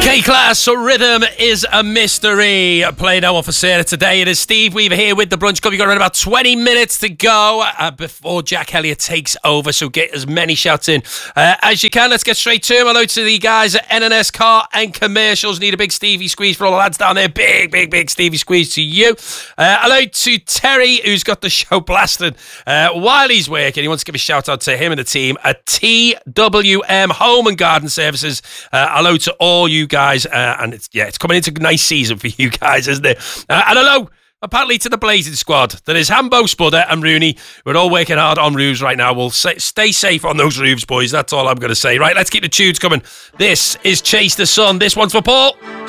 Okay, class, so Rhythm is a Mystery. Playing now on for Sarah today. It is Steve Weaver here with the Brunch Club. You've got around about 20 minutes to go before Jack Elliott takes over, so get as many shouts in as you can. Let's get straight to him. Hello to the guys at NNS Car and Commercials. Need a big Stevie squeeze for all the lads down there. Big Stevie squeeze to you. Hello to Terry, who's got the show blasted while he's working. He wants to give a shout out to him and the team at TWM Home and Garden Services. Hello to all you guys, and it's coming into a nice season for you guys, isn't it? And hello, apparently, to the Blazing Squad. That is Hambo, Spudder and Rooney. We're all working hard on roofs right now. We'll stay safe on those roofs, boys. That's all I'm going to say. Right, let's keep the tunes coming. This is Chase the Sun. This one's for Paul.